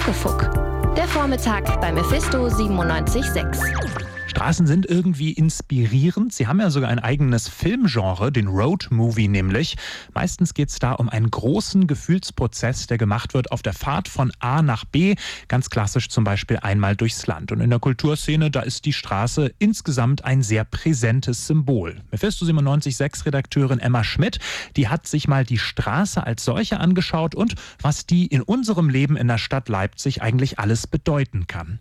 Muckefuck. Der Vormittag bei Mephisto 97.6. Straßen sind irgendwie inspirierend. Sie haben ja sogar ein eigenes Filmgenre, den Road-Movie nämlich. Meistens geht es da um einen großen Gefühlsprozess, der gemacht wird auf der Fahrt von A nach B. Ganz klassisch zum Beispiel einmal durchs Land. Und in der Kulturszene, da ist die Straße insgesamt ein sehr präsentes Symbol. Mephisto 97.6 Redakteurin Emma Schmidt, die hat sich mal die Straße als solche angeschaut und was die in unserem Leben in der Stadt Leipzig eigentlich alles bedeuten kann.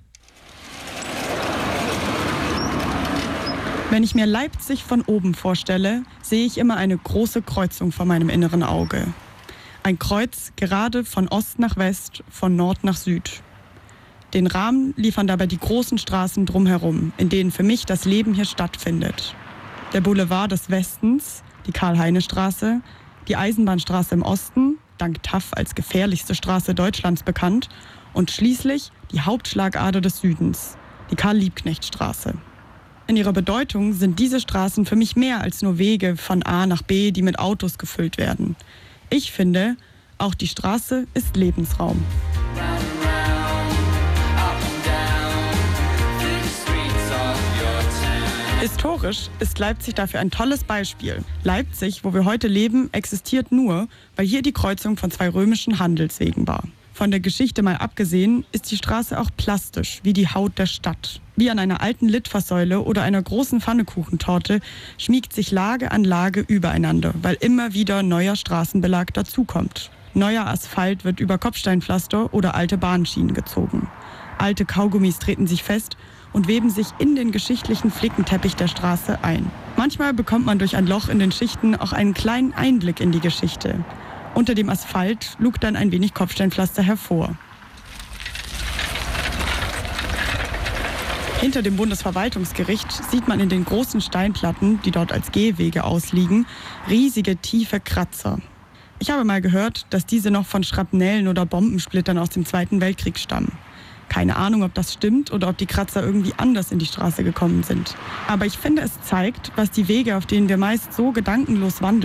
Wenn ich mir Leipzig von oben vorstelle, sehe ich immer eine große Kreuzung vor meinem inneren Auge. Ein Kreuz gerade von Ost nach West, von Nord nach Süd. Den Rahmen liefern dabei die großen Straßen drumherum, in denen für mich das Leben hier stattfindet. Der Boulevard des Westens, die Karl-Heine-Straße, die Eisenbahnstraße im Osten, dank TAF als gefährlichste Straße Deutschlands bekannt, und schließlich die Hauptschlagader des Südens, die Karl-Liebknecht-Straße. In ihrer Bedeutung sind diese Straßen für mich mehr als nur Wege von A nach B, die mit Autos gefüllt werden. Ich finde, auch die Straße ist Lebensraum. Historisch ist Leipzig dafür ein tolles Beispiel. Leipzig, wo wir heute leben, existiert nur, weil hier die Kreuzung von 2 römischen Handelswegen war. Von der Geschichte mal abgesehen, ist die Straße auch plastisch, wie die Haut der Stadt. Wie an einer alten Litfaßsäule oder einer großen Pfannekuchentorte schmiegt sich Lage an Lage übereinander, weil immer wieder neuer Straßenbelag dazukommt. Neuer Asphalt wird über Kopfsteinpflaster oder alte Bahnschienen gezogen. Alte Kaugummis treten sich fest und weben sich in den geschichtlichen Flickenteppich der Straße ein. Manchmal bekommt man durch ein Loch in den Schichten auch einen kleinen Einblick in die Geschichte. Unter dem Asphalt lugt dann ein wenig Kopfsteinpflaster hervor. Hinter dem Bundesverwaltungsgericht sieht man in den großen Steinplatten, die dort als Gehwege ausliegen, riesige tiefe Kratzer. Ich habe mal gehört, dass diese noch von Schrapnellen oder Bombensplittern aus dem Zweiten Weltkrieg stammen. Keine Ahnung, ob das stimmt oder ob die Kratzer irgendwie anders in die Straße gekommen sind. Aber ich finde, es zeigt, was die Wege, auf denen wir meist so gedankenlos wandeln,